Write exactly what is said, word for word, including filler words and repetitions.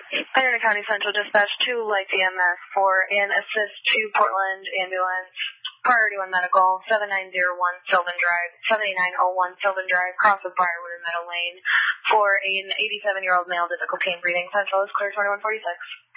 Iona County Central Dispatch to Light E M S for an assist to Portland Ambulance, priority one medical, seven nine zero one Sylvan Drive, seventy-nine oh one Sylvan Drive, cross of Briarwood and Meadow Lane, for an eighty-seven-year-old male difficult pain breathing. Central is clear twenty-one forty-six.